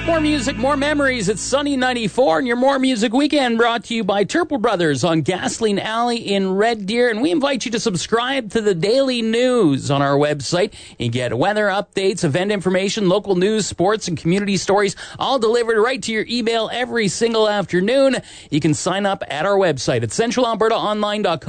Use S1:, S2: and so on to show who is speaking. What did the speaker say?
S1: More music, more memories. It's Sunny 94 and your More Music Weekend brought to you by Turple Brothers on Gasoline Alley in Red Deer. And we invite you to subscribe to the daily news on our website. You get weather updates, event information, local news, sports, and community stories, all delivered right to your email every single afternoon. You can sign up at our website at centralalbertaonline.com.